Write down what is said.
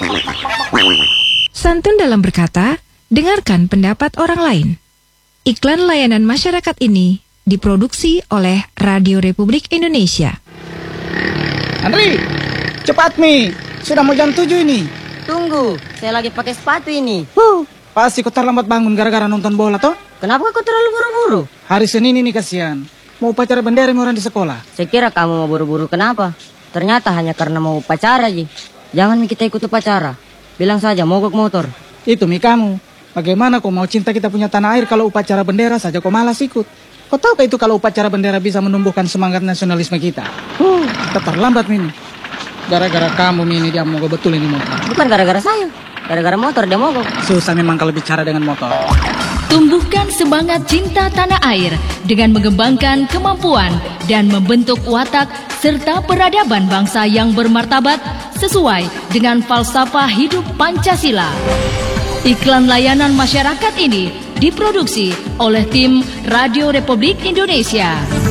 Santun dalam berkata, dengarkan pendapat orang lain. Iklan layanan masyarakat ini diproduksi oleh Radio Republik Indonesia. Andri, cepat Mi, sudah mau jam 7 ini. Tunggu, saya lagi pakai sepatu ini. Pasti kau terlambat bangun gara-gara nonton bola toh? Kenapa kau terlalu buru-buru? Hari Senin ini kasihan, mau upacara bendera orang di sekolah. Saya kira kamu mau buru-buru kenapa? Ternyata hanya karena mau upacara, Ji. Jangan kita ikut upacara. Bilang saja mogok motor. Itu Mi kamu, bagaimana kau mau cinta kita punya tanah air kalau upacara bendera saja kau malas ikut? Kau tahu itu kalau upacara bendera bisa menumbuhkan semangat nasionalisme kita? Kita terlambat Mini. Gara-gara kamu Mini dia mogok betul ini motor. Bukan gara-gara saya. Gara-gara motor dia mogok. Susah memang kalau bicara dengan motor. Tumbuhkan semangat cinta tanah air dengan mengembangkan kemampuan dan membentuk watak serta peradaban bangsa yang bermartabat sesuai dengan falsafah hidup Pancasila. Iklan layanan masyarakat ini diproduksi oleh tim Radio Republik Indonesia.